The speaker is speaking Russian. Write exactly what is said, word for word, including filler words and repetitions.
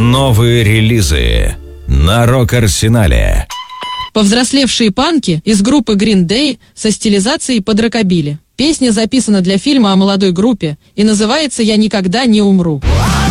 Новые релизы на Рок-Арсенале. Повзрослевшие панки из группы Green Day со стилизацией под рокобили. Песня записана для фильма о молодой группе и называется «Я никогда не умру».